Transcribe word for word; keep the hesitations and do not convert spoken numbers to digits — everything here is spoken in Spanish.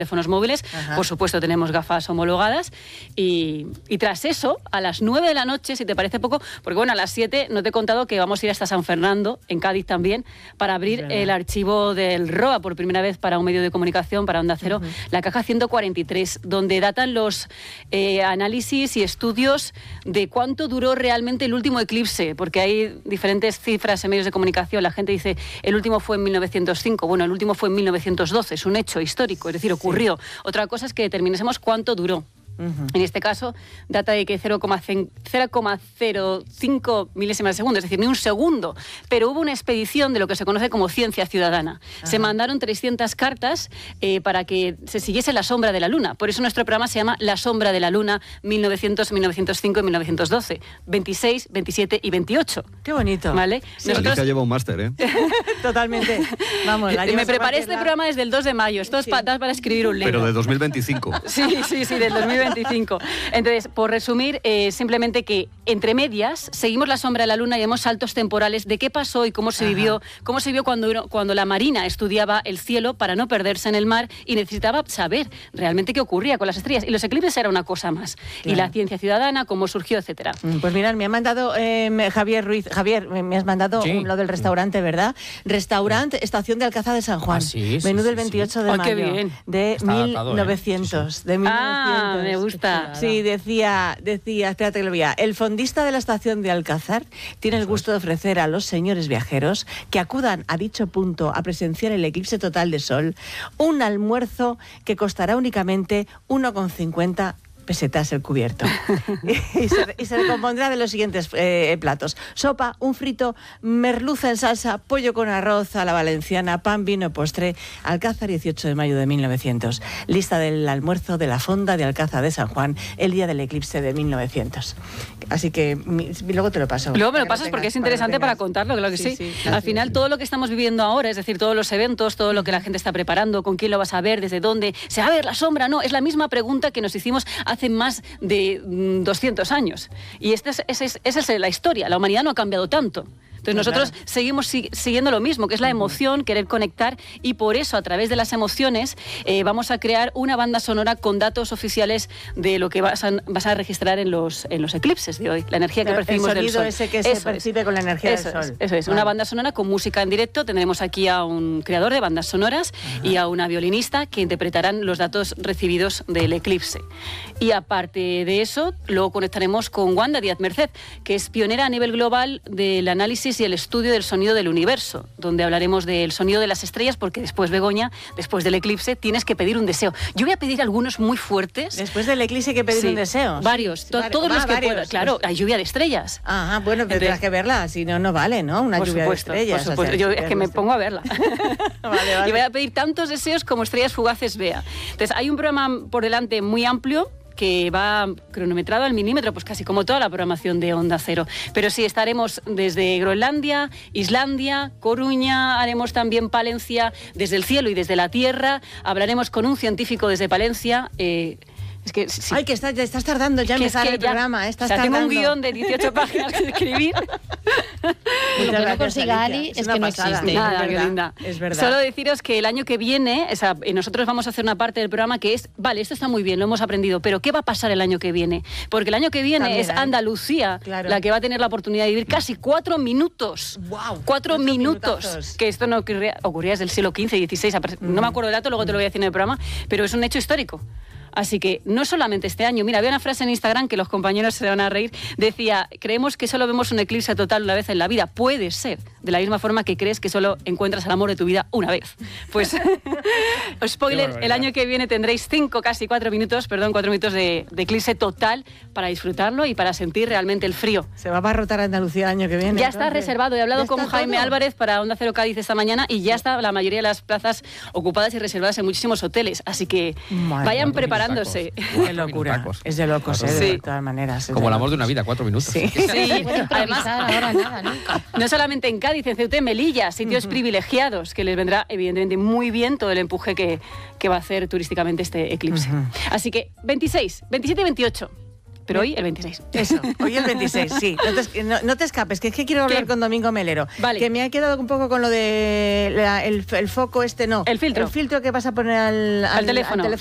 teléfonos móviles. Ajá. Por supuesto tenemos gafas homologadas y, y tras eso, a las nueve de la noche, si te parece poco, porque bueno, a las siete no te he contado que vamos a ir hasta San Fernando, en Cádiz también, para abrir el archivo del R O A por primera vez para un medio de comunicación, para Onda Cero, uh-huh. la caja ciento cuarenta y tres, donde datan los eh, análisis y estudios de cuánto duró realmente el último eclipse, porque hay diferentes cifras en medios de comunicación. La gente dice, el último fue en mil novecientos cinco, bueno, el último fue en mil novecientos doce, es un hecho histórico, es decir, ocurrió. Sí. Otra cosa es que determinemos cuánto duró. Uh-huh. En este caso, data de que cero coma cero cinco milésimas de segundo, es decir, ni un segundo. Pero hubo una expedición de lo que se conoce como ciencia ciudadana. Uh-huh. Se mandaron trescientas cartas eh, para que se siguiese la sombra de la Luna. Por eso nuestro programa se llama La sombra de la Luna mil novecientos, mil novecientos cinco y mil novecientos doce. veintiséis, veintisiete y veintiocho. Qué bonito. ¿Vale? Sí. Nosotros... Alicia lleva un máster, ¿eh? Totalmente. Vamos, la Me preparé este la... programa desde el dos de mayo. Esto es sí. para, para escribir un libro. Pero de dos mil veinticinco. Sí, sí, sí, del dos mil veinticinco. Entonces, por resumir, eh, simplemente que entre medias seguimos la sombra de la Luna y vemos saltos temporales de qué pasó y cómo se Ajá. vivió, cómo se vivió cuando, cuando la Marina estudiaba el cielo para no perderse en el mar y necesitaba saber realmente qué ocurría con las estrellas. Y los eclipses era una cosa más. Claro. Y la ciencia ciudadana, cómo surgió, etcétera. Pues mirad, me ha mandado eh, Javier Ruiz. Javier, me has mandado sí. un, lo del restaurante, ¿verdad? Restaurante sí. Estación de Alcázar de San Juan. Ah, sí, sí, Menú sí, del veintiocho sí. de mayo. Oh, qué bien. De Está mil novecientos. Adaptado, ¿eh? Sí, sí. De mil novecientos. Ah, me gusta. Sí, decía, decía, espérate que lo veía, el fondista de la estación de Alcázar tiene el gusto de ofrecer a los señores viajeros que acudan a dicho punto a presenciar el eclipse total de sol un almuerzo que costará únicamente uno con cincuenta pesetas el cubierto. y, se, y se recompondrá de los siguientes eh, platos: sopa, un frito, merluza en salsa, pollo con arroz a la valenciana, pan, vino, postre. Alcázar, dieciocho de mayo de mil novecientos. Lista del almuerzo de la fonda de Alcázar de San Juan, el día del eclipse de mil novecientos. Así que mi, luego te lo paso. Luego me lo pasas porque es interesante para, para contarlo, claro que sí. sí. sí Al sí, final, sí. todo lo que estamos viviendo ahora, es decir, todos los eventos, todo lo que la gente está preparando, con quién lo vas a ver, desde dónde, ¿se va a ver la sombra? No, es la misma pregunta que nos hicimos hace más de doscientos años. Y esta es, es, es, esa es la historia. La humanidad no ha cambiado tanto. Entonces nosotros claro. seguimos si, siguiendo lo mismo, que es la emoción, querer conectar, y por eso a través de las emociones eh, vamos a crear una banda sonora con datos oficiales de lo que vas a, vas a registrar en los, en los eclipses de hoy, la energía que percibimos del sol. El sonido ese que eso se percibe es. con la energía eso del sol. Es, eso es, vale. Una banda sonora con música en directo. Tendremos aquí a un creador de bandas sonoras Ajá. y a una violinista que interpretarán los datos recibidos del eclipse. Y aparte de eso, luego conectaremos con Wanda Díaz Merced, que es pionera a nivel global del análisis y el estudio del sonido del universo, donde hablaremos del sonido de las estrellas, porque después, Begoña, después del eclipse, tienes que pedir un deseo. Yo voy a pedir algunos muy fuertes. Después del eclipse hay que pedir sí, un deseo. Varios, to Var- todos ah, los que varios. pueda. Claro, hay lluvia de estrellas. Ajá, bueno, pero tendrás que verla, si no, no vale, ¿no? Una por lluvia supuesto, de estrellas. Por supuesto, o sea, yo es que me pongo a verla. vale, vale. Y voy a pedir tantos deseos como estrellas fugaces vea. Entonces, hay un programa por delante muy amplio, que va cronometrado al milímetro, pues casi como toda la programación de Onda Cero. Pero sí, estaremos desde Groenlandia, Islandia, Coruña, haremos también Palencia, desde el cielo y desde la tierra, hablaremos con un científico desde Palencia. Eh, Es que, sí. Ay, que estás, te estás tardando ya en empezar el ya, programa. Estás o sea, tardando. Tengo un guión de dieciocho páginas que escribir. Lo que no consiga Ali es, es que no pasada. existe. Nada, qué linda. Es verdad. Solo deciros que el año que viene, o sea, nosotros vamos a hacer una parte del programa que es, vale, esto está muy bien, lo hemos aprendido, pero ¿qué va a pasar el año que viene? Porque el año que viene También, es Andalucía, ¿eh? claro. la que va a tener la oportunidad de vivir casi cuatro minutos. Wow, cuatro minutos. Que esto no ocurría, ocurría desde el siglo quince, dieciséis. Mm. No me acuerdo el dato, luego te lo voy a decir en el programa, pero es un hecho histórico. Así que no solamente este año. Mira, había una frase en Instagram que los compañeros se van a reír. Decía, creemos que solo vemos un eclipse total una vez en la vida. Puede ser, de la misma forma que crees que solo encuentras el amor de tu vida una vez. Pues, spoiler, el año que viene tendréis cinco, casi cuatro minutos, perdón, cuatro minutos de, de eclipse total para disfrutarlo y para sentir realmente el frío. Se va a abarrotar Andalucía el año que viene. Ya entonces. está reservado. He hablado con Jaime todo? Álvarez para Onda Cero Cádiz esta mañana y ya está la mayoría de las plazas ocupadas y reservadas en muchísimos hoteles. Así que Madre vayan preparando. Dándose. Qué locura. Es de locos, ¿eh? Sí. De todas maneras. Como el amor de una vida, cuatro minutos. Sí. sí. Además, ahora nada, nunca. No solamente en Cádiz, en Ceuta y Melilla, sitios uh-huh. privilegiados, que les vendrá evidentemente muy bien todo el empuje que, que va a hacer turísticamente este eclipse. Uh-huh. Así que veintiséis, veintisiete y veintiocho. Pero hoy el veintiséis. Eso, hoy el veintiséis, sí. No te, no, no te escapes, que es que quiero hablar ¿Qué? con Domingo Melero. Vale. Que me ha quedado un poco con lo de la- el, el foco este, no. El filtro. El filtro que vas a poner al, Al teléfono.